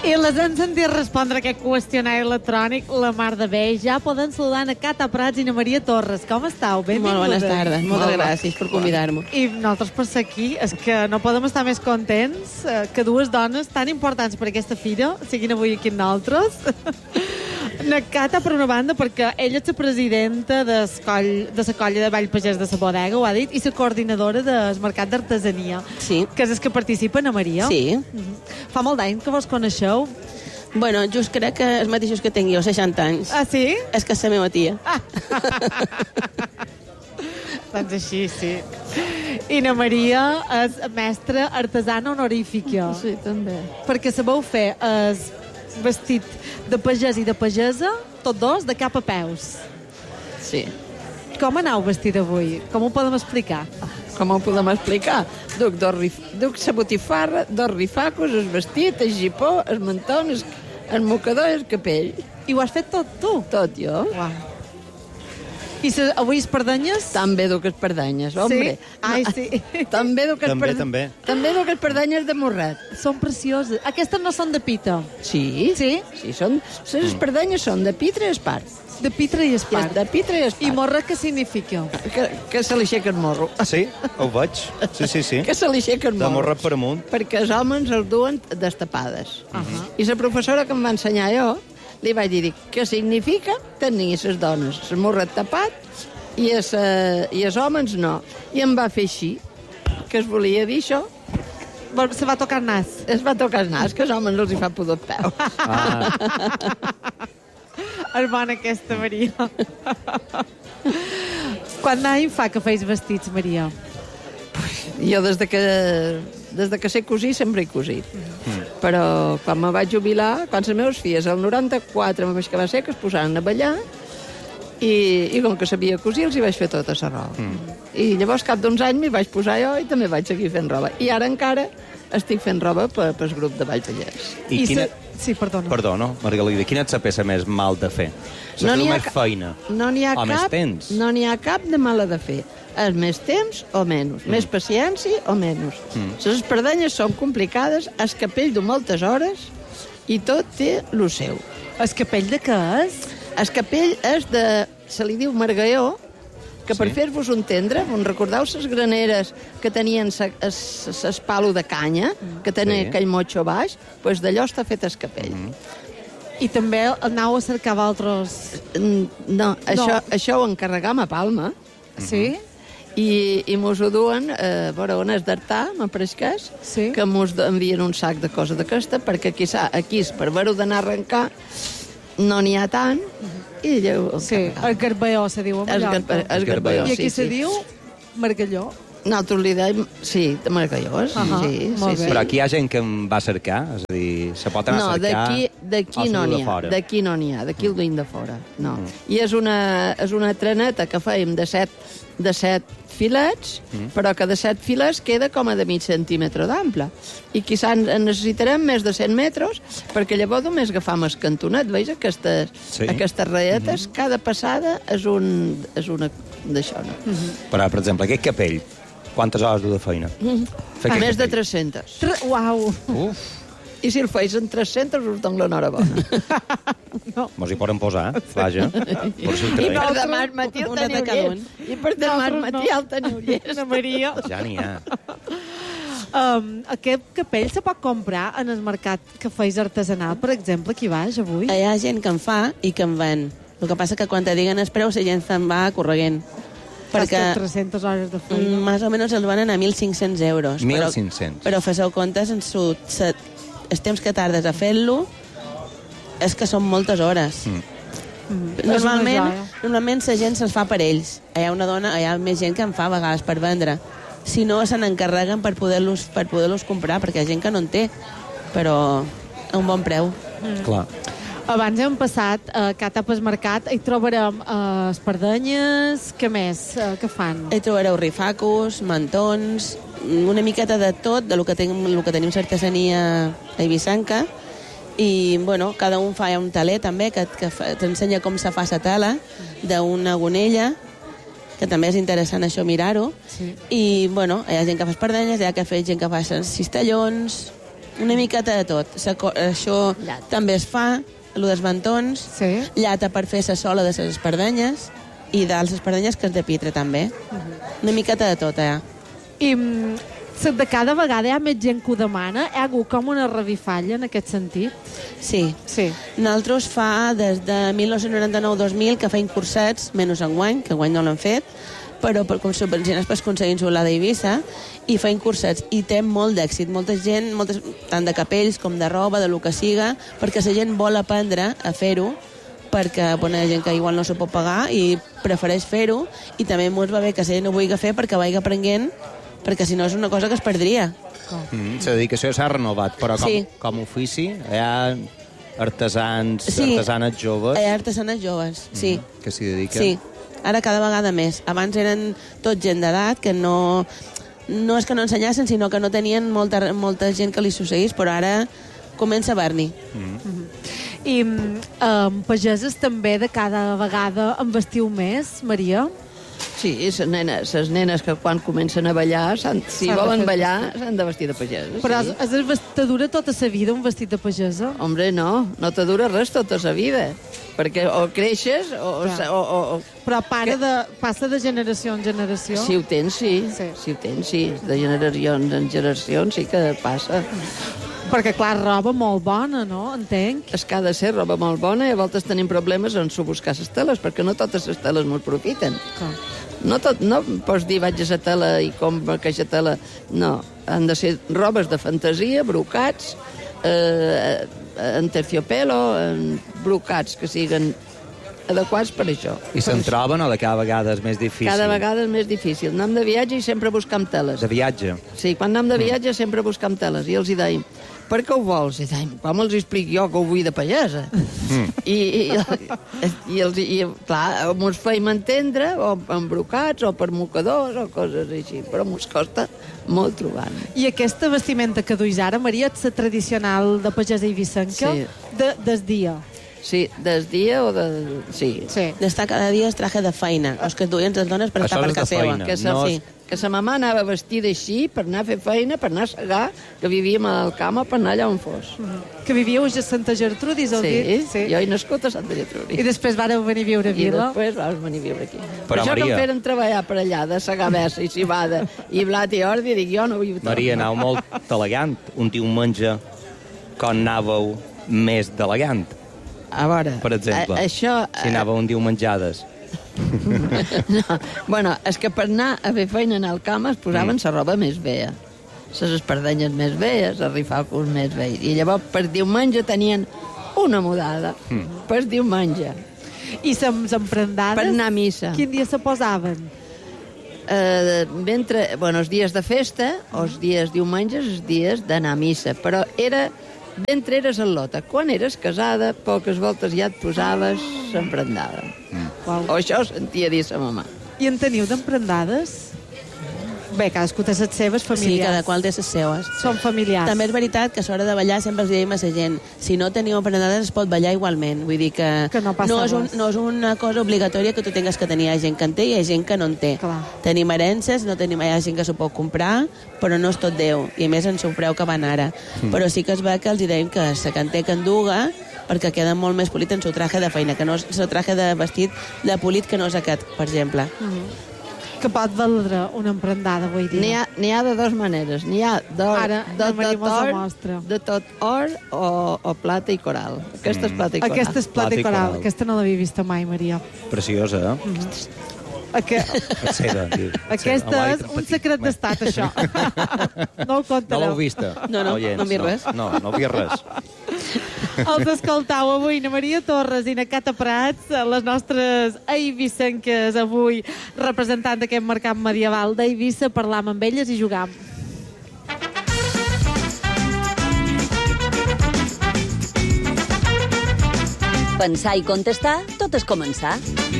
I les hem sentit respondre aquest qüestionari electrònic la mar de bé. Ja poden saludar a Cata Prats i a Maria Torres. Com estàu? Benvingudes. Molt bones tardes. Moltes gràcies per convidar-me. I nosaltres per ser aquí és que no podem estar més contents que dues dones tan importants per aquesta fira siguin avui aquí amb nosaltres. Na Cata, per una banda, perquè ella és la presidenta de la colla de Vall Pagès de la Bodega, ho ha dit, i la coordinadora del Mercat d'Artesania. Sí. Que és el que participa, na Maria. Sí. Fa molt d'any que vos coneixeu. Bueno, just crec que els mateixos que tinc jo, 60 anys. Ah, sí? És que és la meva tia. Doncs així, sí. I na Maria és mestra artesana honorífica. Sí, també. Perquè sabeu fer el vestit de pagès i de pagesa, tots dos, de cap a peus. Sí. Com aneu vestit avui? Com ho podem explicar? Com ho podem explicar? Duc la botifarra, dos rifacos, el vestit, el gipó, el menton, el mocador i el capell. I ho has fet tot tu? Tot jo. Uau. I avui espardenyes? També duc espardenyes, hombre. Sí? Ai, sí. També duc També. També duc espardenyes de morret. Són precioses. Aquestes no són de pita. Sí. Sí? Sí, les espardenyes són de pitre i espart. De pitra i espart. De pitre i espart. I morra què significa? Que se li aixeca el morro. Ah, sí? Ho veig. Sí. Que se li aixeca el De morro. morret per amunt. Perquè els homes els duen destapades. I la professora que em va ensenyar jo li vaig dir què significa tenir les dones el morret tapat i els homes no. I em va fer així, que es volia dir això. Se va tocar el nas. Es va tocar el nas, que els homes els hi fa pudor peu. És bona aquesta, Maria. Quant d'any fa que feis vestits, Maria? Jo des de que sé cosir sempre he cosit. Però quan me vaig jubilar, quan les meves filles, el 94 me vaig que va ser, que es posaren a ballar i com que sabia cosir els hi vaig fer tota la roba. I llavors cap d'uns anys m'hi vaig posar jo i també vaig seguir fent roba. I ara encara estic fent roba pel grup de Vall Pagès. I quina... Sí, perdona. Perdó, no, Margalida, quina és la peça més mal de fer? La que més feina. No n'hi ha o cap, més temps. no n'hi ha cap de mala de fer. És més temps o menys, més paciència o menys. Les espardenyes són complicades, el capell du moltes hores i tot té lo seu. El capell de què és? El capell és de... se li diu margalló, que per fer-vos entendre, on recordeu les graneres que tenien l'espalo de canya, que tenia aquell motxo baix, doncs d'allò està fet el capell. I també anau a cercar altres... No, això ho encarregam a Palma. Sí? I mos ho duen a veure on és d'Artà, m'apareix que és, que mos envien un sac de cosa d'aquesta, perquè aquí per veure-ho d'anar a arrencar no n'hi ha tant, i llavors... Sí, el garballó se diu a Mallorca. El garballó, I aquí sí. se diu margalló. Nosaltres li dèiem... Sí, de margalló, sí. Però aquí hi ha gent que em va cercar? És a dir, se pot anar a cercar... No, d'aquí no n'hi ha. D'aquí no n'hi ha, d'aquí el duim de fora. No. I és una treneta que fèiem de set filets, però que de 7 filets queda com a de mig centímetre d'ample. I quizà necessitarem més de 100 metres, perquè llavors només agafam el cantonet, veus, aquestes ratlletes, cada passada és una d'això, no? Però, per exemple, aquest capell, quantes hores du de feina? Més de 300. Uau! Uf! I si el feis en 300 us dono l'enhorabona. Mos hi poden posar, vaja. I per demà al matí el teniu llest. I per demà al matí el teniu llest. Na Maria. Ja n'hi ha. Aquest capell se pot comprar en el mercat que feis artesanal, per exemple, aquí baix avui? Hi ha gent que en fa i que en ven. El que passa que quan te diguen el preu, la gent se'n va correguent. Perquè 300 hores de feina. Més o menys els venen a 1.500 euros. 1.500. Però feseu comptes en els temps que tardes a fer-lo és que són moltes hores. Normalment la gent se'ls fa per ells. Hi ha més gent que en fa a vegades per vendre. Si no, se n'encarreguen per poder-los comprar, perquè hi ha gent que no en té, però a un bon preu. Clar. Abans hem passat a Catapes Mercat, hi trobarem espardenyes, què més? Què fan? Hi trobareu rifacos, mantons, una miqueta de tot, de lo que tenim l'artesania a Eivissanca, i bueno, cada un fa un taler també, que t'ensenya com se fa la tela d'una gonella, que també és interessant això mirar-ho. I bueno, hi ha gent que fa espardenyes, hi ha gent que fa cistellons, una miqueta de tot. Això també es fa, el dels mantons, llata per fer la sola de les espardenyes, i de les espardenyes que és de pitre, també. Una miqueta de tot, I de cada vegada hi ha més gent que ho demana? Hi ha hagut com una revifalla en aquest sentit? Sí. Nosaltres fa des de 1999-2000 que feim cursets, menys enguany, que enguany no l'han fet, però com subvencionats per Consell Insular d'Eivissa, i feim cursets. I té molt d'èxit. Molta gent, tant de capells com de roba, de lo que siga, perquè la gent vol aprendre a fer-ho, perquè hi ha gent que igual no se pot pagar i prefereix fer-ho, i també ens va bé que la gent ho vulgui fer perquè vagi aprenent, perquè si no és una cosa que es perdria. La dedicació s'ha renovat, però com ofici hi ha artesanes joves. Hi ha artesanes joves, sí. Que s'hi dediquen. Sí, ara cada vegada més. Abans eren tot gent d'edat que no és que no ensenyassin, sinó que no tenien molta gent que li succeís, però ara comença a haver-n'hi. I pageses també de cada vegada en vestiu més, Maria? Sí, les nenes que quan comencen a ballar, si volen ballar, s'han de vestir de pagesa. Però te dura tota la vida un vestit de pagesa? Hombre, no te dura res tota la vida, perquè o creixes o... Però passa de generació en generació? Si ho tens, sí. De generació en generació sí que passa. Perquè, clar, roba molt bona, no? Entenc. És que ha de ser roba molt bona i a voltes tenim problemes en buscar les teles, perquè no totes les teles ens profiten. No pots dir vaig a la tela i compra aquesta tela. No, han de ser robes de fantasia, brocats, en terciopelo, en brocats que siguin adequats per això. I se'n troben o de cada vegada és més difícil? Cada vegada és més difícil. Anem de viatge i sempre buscam teles. De viatge? Sí, quan anem de viatge sempre buscam teles. I els hi deim, per què ho vols? I deim, com els explic jo que ho vull de pagesa? I clar, mos feim entendre, o embrocats, o per mocadors, o coses així, però mos costa molt trobar. I aquesta vestimenta que duis ara, Maria, és la tradicional de pagesa eivissenca? Sí. Des dia? Sí, des dia o de... Sí. D'estar cada dia es traje de feina, els que duien les dones per estar per casa seva. Que sa mamà anava vestida així per anar a fer feina, per anar a segar, que vivíem al camp o per anar allà on fos. Que vivíeu a Santa Gertrudis, heu dit? Sí, jo he nascut a Santa Gertrudis. I després vareu venir a viure a Vila? I després vam venir a viure aquí. Però això Maria... que em feren treballar per allà, de segar bessa i cibada, i blat i ordi, dic, jo no vull... Maria, anau molt elegant. Un diumenge, quan anàveu més d'elegant. A veure, per exemple, si anàveu un diumenjades. No, bueno, és que per anar a fer feina en el camp es posaven la roba més vea, les espardenyes més vees, els rifacos més veus, i llavors per diumenge tenien una mudada, per diumenge. I les emprendades? Per anar a missa. Quin dia se posaven? Els dies de festa, els dies diumenges, els dies d'anar a missa, però era... Mentre eres al·lota. Quan eres casada, poques voltes ja et posaves l'emprendada. O això sentia dir sa mamà. I en teniu d'emprendades? Bé, cadascú té les seves familiars. Sí, cada qual té les seves. Són familiars. També és veritat que a l'hora de ballar sempre els diem a la gent, si no teniu emprendades es pot ballar igualment. Vull dir que no és una cosa obligatòria que tu tingues que tenir. Hi ha gent que en té i hi ha gent que no en té. Clar. Tenim herències, hi ha gent que s'ho pot comprar, però no és tot Déu. I a més en el preu que van ara. Però sí que es ve que els dèiem que la que en té que en duga, perquè queda molt més polit en el traje de feina, que no és el traje de vestit de polit que no és aquest, per exemple. Que pot valdre una emprendada avui dia. N'hi ha de dues maneres. N'hi ha de tot or o plata i coral. Aquesta és plata i coral. Aquesta és plata i coral. Aquesta no l'havia vista mai, Maria. Preciosa, eh? Aquesta és un secret d'estat, això. No ho contareu. No l'heu vista? No m'hi res. No havia res. Els escoltau avui na Maria Torres i na Cata Prats, les nostres eivissenques avui representant d'aquest mercat medieval d'Eivissa, parlam amb elles i jugam. Pensar i contestar, tot és començar.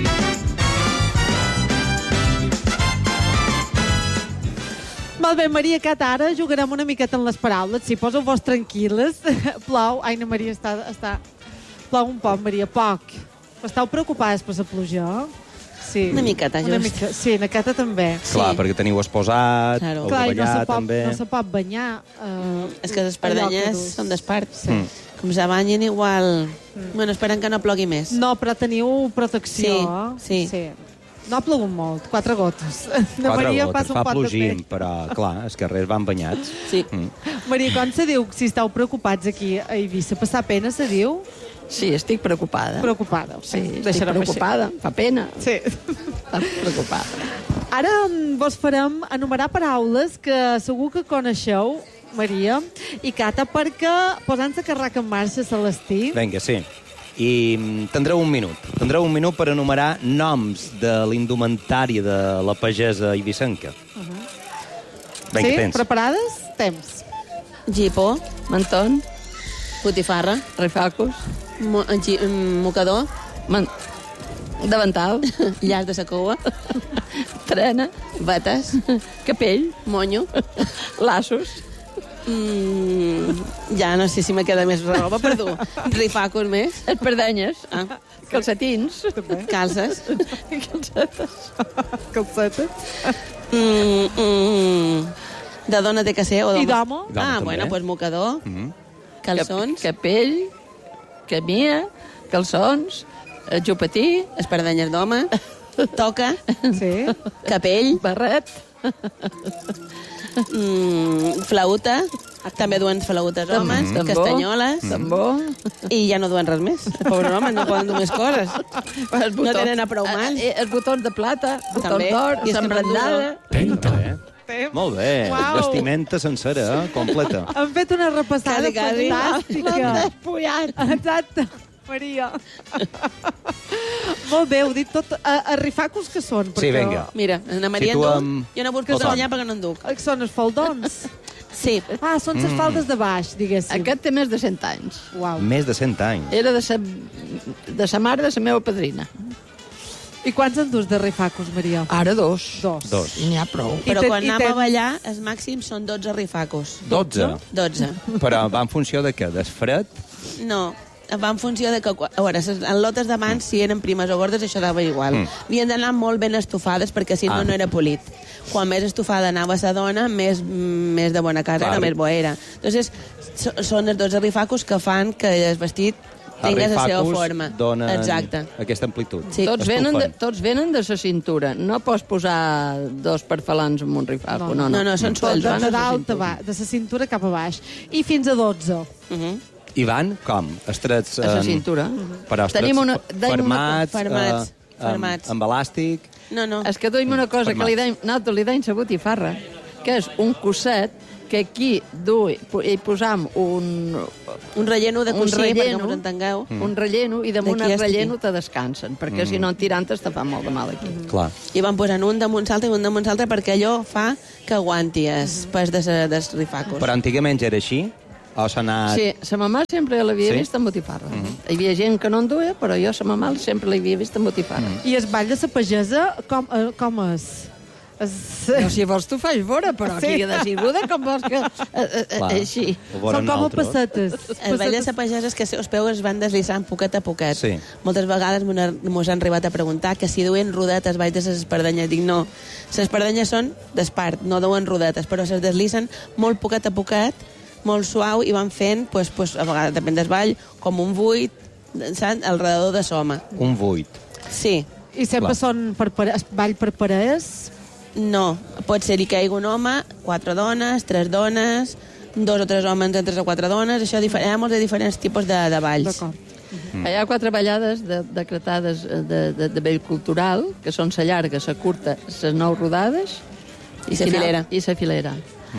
Molt bé, Maria Cata, ara jugarem una miqueta en les paraules. Si poseu-vos tranquil·les. Plou. Ai, na Maria està... Plou un poc, Maria, poc. Esteu preocupades per la pluja? Sí. Una miqueta, just. Sí, una miqueta també. Clar, perquè teniu esposat, Claro. heu de ballar, també. No se pot banyar. És que les espardenyes són d'espart. Sí. Com se banyen igual... Bueno, esperen que no plogui més. No, però teniu protecció. Sí. No ha plogut molt, 4 gotes. Quatre gotes, fa plogim, però, clar, els carrers van banyats. Sí. Maria, com se diu si esteu preocupats aquí a Eivissa? Passar pena, se diu? Sí, estic preocupada. Preocupada. Sí, estic preocupada. Fa pena. Sí. Estic preocupada. Ara vos farem enumerar paraules que segur que coneixeu, Maria i Cata, perquè posant-se carraca en marxa, Celestí... Vinga, sí. I tindreu un minut. Tindreu un minut per enumerar noms de l'indumentària de la pagesa eivissenca. Vinga, sí? tens. Preparades? Temps. Gipó, Mantón, botifarra, refacos, mocador, davantal, llaç de la cua, trena, vetes, capell, monyo. laços, Ja no sé si me queda més roba per dur. Rifacos més. espardenyes, calcetins, Calces. Calcetes. De dona té que ser o d'home? I d'home? D'home, Bueno, també. doncs mocador, calçons, capell, camia, calçons, jupatí, espardenyes d'home, toca, Sí. capell, barret, flauta, també duen flautes homes, tambor, castanyoles, tambor, i ja no duen res més. Pobre home, no poden dur més coses. No tenen a prou mans. Els botons de plata, botons També. d'or, I és que s'embrandada. Molt bé. Uau. Vestimenta sencera, completa. Hem fet una repassada Quasi. fantàstica. despullat. Exacte. Maria. Molt bé, ho dit tot. A rifacos que són? Sí, vinga. Mira, Ana Maria Situa'm- jo no busco Què són? allà perquè no en duc. Que són els faldons? Sí. Ah, són les faldes de baix, diguéssim. Aquest té més de 100 anys. Uau. Més de 100 anys. Era de sa mare, de sa meva padrina. I quants en dus de rifacos, Maria? Ara dos. Dos. I n'hi ha prou. Però quan i anem a ballar, els màxims són 12 rifacos. 12. 12. Però va en funció de què? Del fred? No, va en funció de que... A veure, en lotes de mans, si eren primes o gordes, això dava igual. Havien d'anar molt ben estufades, perquè si no, no era polit. Quan més estufada anava la dona, més de bona casa, Clar. era més boera. Entonces, són els 12 rifacos que fan que el vestit tingui la seva forma. Donen Exacte. aquesta amplitud. Sí. Tots venen de sa cintura. No pots posar dos perfalans en un rifaco. No, No, són sueldos. De dalt a baix, de la cintura cap a baix. I fins a 12. I van com? Estrets... A la cintura. Però estrets Tenim una- fermats, Fermats. amb elàstic... No. És que duim una cosa que nosaltres li deim sa botifarra, que és un cosset que aquí hi posam un relleno de coixí, perquè relleno, us entengueu. un relleno, i damunt D'aquí el estic. relleno te descansen, perquè si no tirant te fa molt de mal aquí. Clar. I van posant un damunt l'altre i un damunt l'altre perquè allò fa que aguanti el pes dels rifacos. Però antigament era així? O s'ha anat... Sí, sa mamà sempre l'havia Sí? vist amb botifarra. Hi havia gent que no en duia, però jo sa mamà sempre l'havia vist amb botifarra. I el ball de la pagesa, com és? No, si vols tu faig fora, però Sí. aquí decibuda com vols que... així. Són com a pessetes. El ball de la pagesa és que els peus es van deslizant poquet a poquet. Sí. Moltes vegades mos han arribat a preguntar que si duen rodetes baix de les espardenyes. Dic, no, les espardenyes són d'espart, no duen rodetes, però se deslizen molt poquet a poquet, molt suau, i van fent, pues, a vegades, depèn del ball, com un buit, saps? Alrededor de soma. Un buit. Sí. I sempre Clar. són ball per parelles? No, pot ser-hi que hi hagi un home, 4 dones, 3 dones, 2 o 3 homes entre 3 o 4 dones, això hi ha molts de diferents tipus de balls. D'acord. Hi ha 4 ballades decretades de vell cultural, que són la llarga, la curta, les 9 rodades I la filera. I la filera.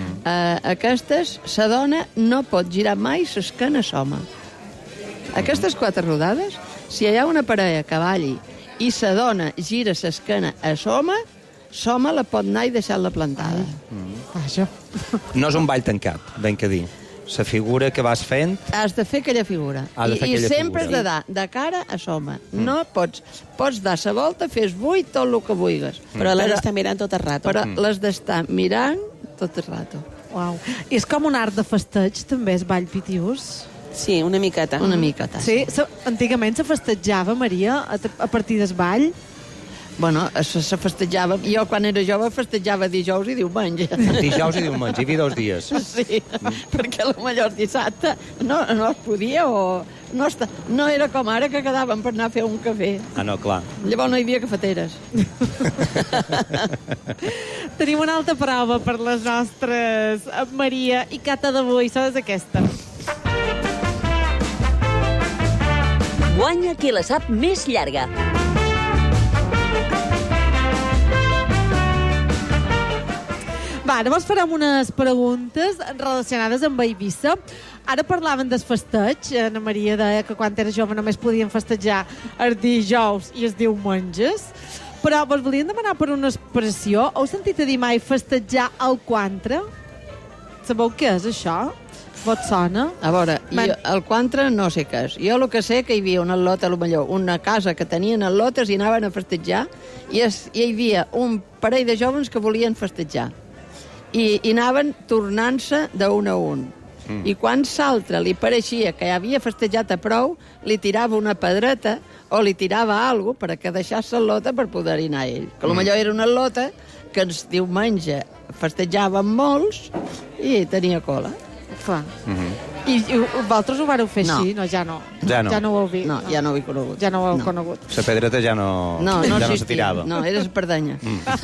Aquestes, la dona no pot girar mai l'esquena a l'home. Aquestes 4 rodades, si hi ha una parella que balli i la dona gira l'esquena a l'home, l'home la pot anar i deixar-la plantada. Vaja. No és un ball tancat, ben que dir. La figura que vas fent... Has de fer aquella figura. Has de fer I aquella sempre figura. has de dar de cara a l'home. No pots dar la volta, fes buit, tot el que vulguis. Però l'has d'estar mirant tot el rato. Però l'has d'estar mirant tot el rato. Uau. I és com un art de festeig, també, és ball pitiús? Sí, una miqueta. Una mica, tant. Sí, antigament se festejava, Maria, a partir del ball? Bueno, se festejava... Jo, quan era jove, festejava dijous i diumenge. Dijous i diumenge, hi havia 2 dies. Sí, perquè potser dissabte no es podia o... No era com ara, que quedàvem per anar a fer un cafè. Ah, no, clar. Llavors no hi havia cafeteres. Tenim una altra prova per les nostres Maria i Cata d'avui. És aquesta. Guanya qui la sap més llarga. Va, llavors farem unes preguntes relacionades amb Eivissa. Ara parlaven del festeig. Ana Maria deia que quan era jove només podien festejar els dijous i els diumenges. Però vos volien demanar per una expressió. Heu sentit a dir mai festejar al quantre? Sabeu què és això? Vos sona? A veure, jo, el quantre no sé què és. Jo el que sé que hi havia una al·lot, potser una casa que tenien al·lotes i anaven a festejar i hi havia un parell de joves que volien festejar. I anaven tornant-se d'un a un. I quan l'altre li pareixia que ja havia festejat a prou, li tirava una pedreta o li tirava alguna cosa perquè deixés l'al·lota per poder-hi anar ell. Que potser era una al·lota que els diumenge festejàvem molts i tenia cola. Clar. I vosaltres ho vareu fer així? No, ja no. Ja no. Ja no ho heu vist. No, ja no ho he conegut. Ja no ho heu conegut. La pedreta ja no se tirava. No, era espardenya.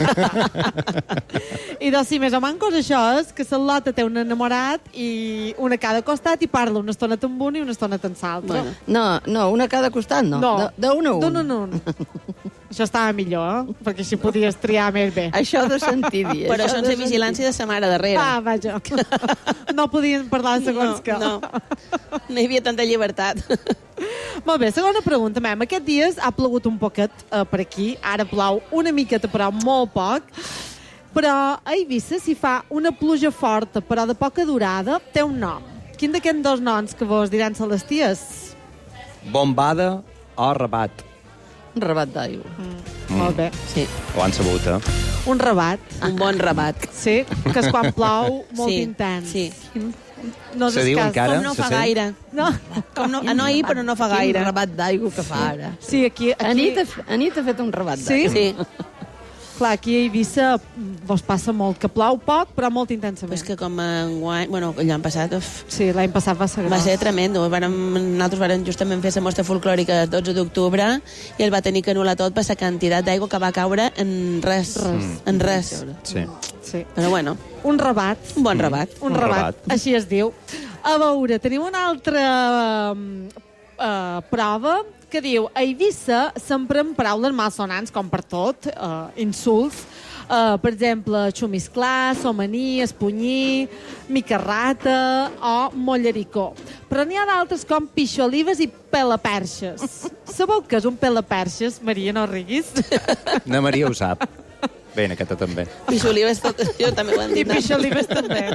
I doncs, si més o mancos, això és que l'al·lota té un enamorat i una a cada costat i parla una estona amb un i una estona amb l'altre. No, una a cada costat no. D'un a un. D'un a un. Això estava millor, perquè així podies triar més bé. Això de sentir dir. Però això és la vigilància de sa mare darrere. Ah, vaja. No podien parlar segons que. No hi havia tanta llibertat. Molt bé, segona pregunta, mem. Aquests dies ha plogut un poquet per aquí. Ara plou una miqueta, però molt poc. Però a Eivissa, si fa una pluja forta, però de poca durada, té un nom. Quin d'aquests 2 noms que vos diran les ties? Bombada o rabat? Un rabat d'aigua. Molt bé. Sí. Ho han sabut, Un rabat. Un bon rabat. Sí, que és quan plou molt intens. Sí. No se diu encara? Com no fa gaire. No. No ahir, però no fa gaire. Quin rabat d'aigua que fa ara. Sí, aquí... Anit ha fet un rabat d'aigua. Sí? Clar, aquí a Eivissa vos passa molt, que plou poc, però molt intensament. És que com enguany... Bueno, l'any passat... Sí, l'any passat va ser gros. Va ser tremendo. Nosaltres vàrem justament fer la mostra folclòrica el 12 d'octubre i el va tenir que anul·lar tot per la quantitat d'aigua que va caure en res. En res. Sí. Però bueno. Un rabat. Un bon rabat. Un rabat. Així es diu. A veure, tenim una altra prova que diu: a Eivissa s'empren paraules malsonants, com per tot, insults. Per exemple, xumisclar, somaní, espunyir, micarrata o mollericó. Però n'hi ha d'altres com pixolives i pelaperxes. Sabeu què és un pelaperxes? Maria, no riguis. Na Maria ho sap. Bé, aquesta també. Pixolives, jo també ho han dit. I pixolives també.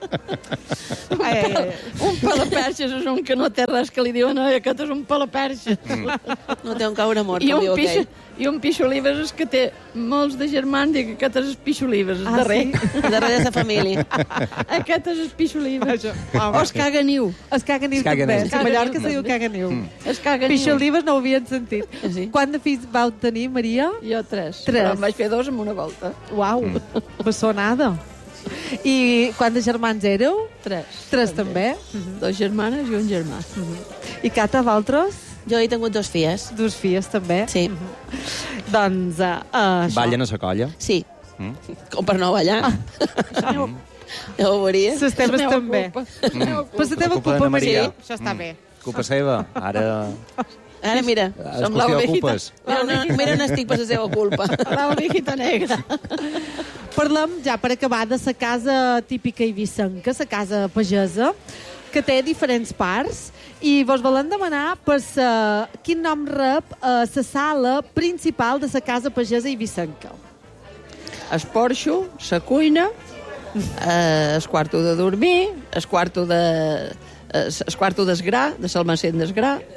Un pelaperxes és un que no té res que li diuen aquest és un pelaperxes. No té un caure mort, com diu aquell. I un pixolives és que té molts de germans i aquest és pixolives, és darrer. Darrere de la família. Aquest és pixolives. O es caganiu. Es caganiu també. A Mallorca se diu caganiu. Es caganiu. Pixolives no ho havien sentit. Quant de fills vau tenir, Maria? Jo 3. 3. Però en vaig fer 2 en una volta. Uau, bessonada. I quants de germans éreu? 3. 3 també? 2 germanes i un germà. I Cata, vosaltres? Jo he tingut 2 filles. 2 filles també? Sí. Doncs això. Ballen a la colla? Sí. Com per no ballar. Ja ho veuries. Les teves també. Però la teva culpa, Maria. Això està bé. Culpa seva. Ara mira. Som l'ovejita. Mira on estic per la seva culpa. L'ovejita negra. Parlem, ja per acabar, de la casa típica eivissenca, la casa pagesa, que té diferents parts, i vos volem demanar per quin nom rep la sala principal de la casa pagesa eivissenca. El porxo, la cuina, el quarto de dormir, el quarto d'esgrà, de l'almacén d'esgrà.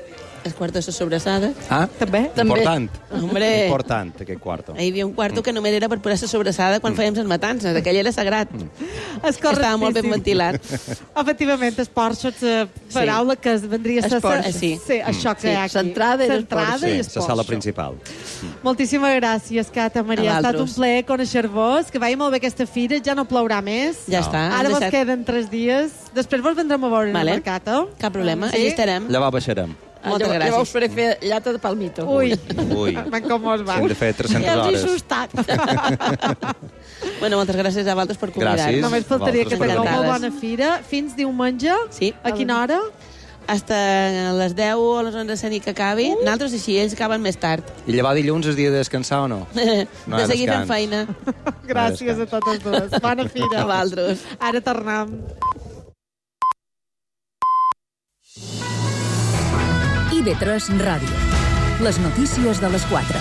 el quarto de la sobrassada. També? Important. Hombre. Important, aquest quarto. Hi havia un quarto que només era per posar la sobrassada quan fèiem les matances. Aquell era sagrat. És Estava molt ben ventilat. Efectivament, el porxo és la paraula que vendria a ser... Sí. Sí, això que hi ha aquí. L'entrada i el L'entrada i el la sala principal. Moltíssimes gràcies, Cata Maria. Ha estat un plaer conèixer-vos, que vagi molt bé aquesta fira, ja no plourà més. Ja està. Ara vos queden 3 dies. Després vos vendrem a veure al mercat, eh? Cap problema, allà estarem. Llavors baixarem. Moltes gràcies. Llavors faré fer llata de palmito. Ui, Ui. com us va. Hem de fer 300 hores. Ja els he assustat. Bueno, moltes gràcies a vosaltres per convidar-nos. Gràcies. Només faltaria que tingueu Vosaltres. molt bona fira. Fins diumenge? Sí. A quina hora? Hasta les 10 o les 11 de nit que acabi. Nosaltres així, ells acaben més tard. I llevar dilluns és dia de descansar o no? No de seguir fent feina. Gràcies a totes dues. Bona fira. A vosaltres. Ara tornem. IB3 Ràdio. Les notícies de les 4.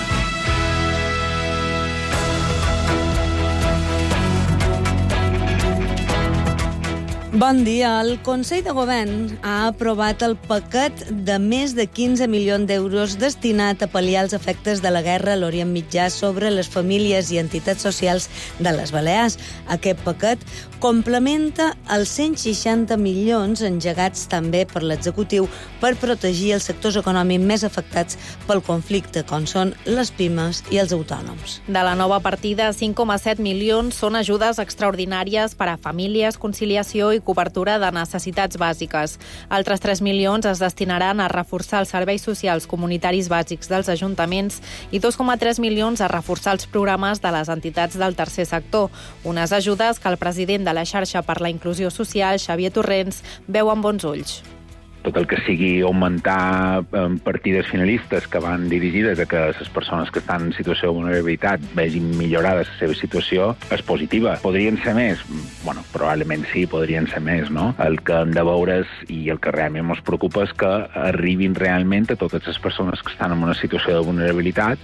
Bon dia. El Consell de Govern ha aprovat el paquet de més de 15 milions d'euros destinat a pal·liar els efectes de la guerra a l'Orient Mitjà sobre les famílies i entitats socials de les Balears. Aquest paquet complementa els 160 milions engegats també per l'executiu per protegir els sectors econòmics més afectats pel conflicte, com són les pimes i els autònoms. De la nova partida, 5,7 milions són ajudes extraordinàries per a famílies, conciliació i cobertura de necessitats bàsiques. Altres 3 milions es destinaran a reforçar els serveis socials comunitaris bàsics dels ajuntaments i 2,3 milions a reforçar els programes de les entitats del tercer sector. Unes ajudes que el president de la xarxa per la inclusió social, Xavier Torrents, veu amb bons ulls. Tot el que sigui augmentar partides finalistes que van dirigides a que les persones que estan en situació de vulnerabilitat vegin millorada la seva situació és positiva. Podrien ser més? Bueno, probablement sí, podrien ser més, no? El que hem de veure i el que realment ens preocupa és que arribin realment a totes les persones que estan en una situació de vulnerabilitat.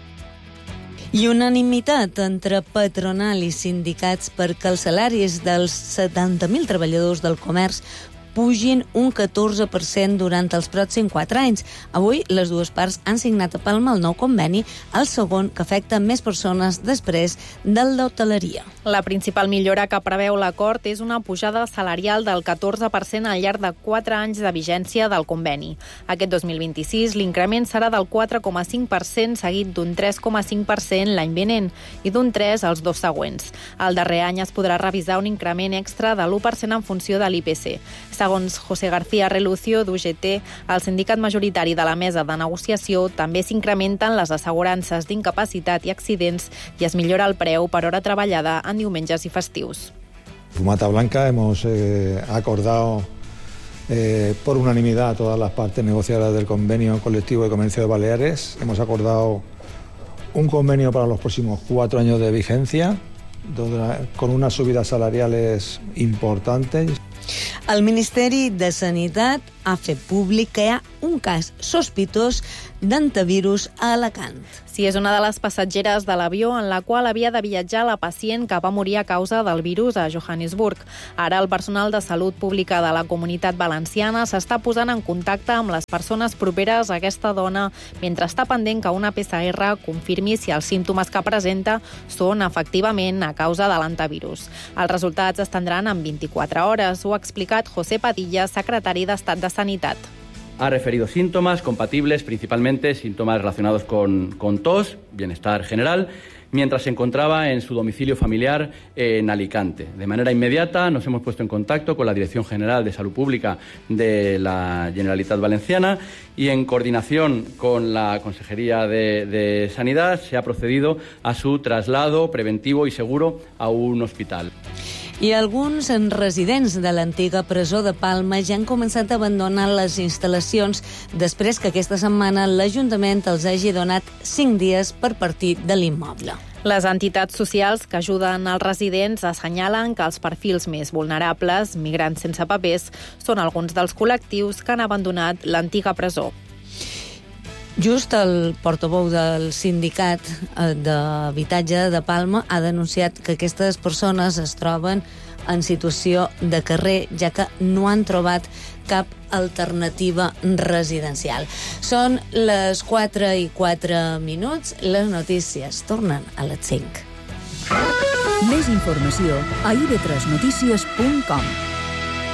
I unanimitat entre patronal i sindicats perquè els salaris dels 70.000 treballadors del comerç pugin un 14% durant els pròxims 4 anys. Avui, les dues parts han signat a Palma el nou conveni, el segon que afecta més persones després del d'hoteleria. La principal millora que preveu l'acord és una pujada salarial del 14% al llarg de 4 anys de vigència del conveni. Aquest 2026 l'increment serà del 4,5%, seguit d'un 3,5% l'any vinent i d'un 3% els 2 següents. El darrer any es podrà revisar un increment extra de l'1% en funció de l'IPC. Segons José García Relucio, d'UGT, el sindicat majoritari de la mesa de negociació, també s'incrementen les assegurances d'incapacitat i accidents i es millora el preu per hora treballada en diumenges i festius. Fumata Blanca hemos acordado por unanimidad a todas las partes negociadoras del convenio colectivo de comercio de Baleares. Hemos acordado un convenio para los próximos 4 años de vigencia, con unas subidas salariales importantes. El Ministeri de Sanitat ha fet públic que hi ha un cas sospitós d'antivirus a Alacant. Sí, és una de les passatgeres de l'avió en la qual havia de viatjar la pacient que va morir a causa del virus a Johannesburg. Ara el personal de salut pública de la Comunitat Valenciana s'està posant en contacte amb les persones properes a aquesta dona mentre està pendent que una PCR confirmi si els símptomes que presenta són efectivament a causa de l'antivirus. Els resultats es tindran en 24 hores, ho ha explicat José Padilla, secretari d'Estat de Sanitat. Ha referido síntomas compatibles, principalmente síntomas relacionados con tos, bienestar general, mientras se encontraba en su domicilio familiar en Alicante. De manera inmediata nos hemos puesto en contacto con la Dirección General de Salud Pública de la Generalitat Valenciana y en coordinación con la Consejería de Sanidad se ha procedido a su traslado preventivo y seguro a un hospital. I alguns residents de l'antiga presó de Palma ja han començat a abandonar les instal·lacions després que aquesta setmana l'Ajuntament els hagi donat 5 dies per partir de l'immoble. Les entitats socials que ajuden els residents assenyalen que els perfils més vulnerables, migrants sense papers, són alguns dels col·lectius que han abandonat l'antiga presó. Just el portaveu del sindicat d'habitatge de Palma ha denunciat que aquestes persones es troben en situació de carrer, ja que no han trobat cap alternativa residencial. Són les 4:04. Les notícies tornen a les 5. Més informació a ib3notícies.com.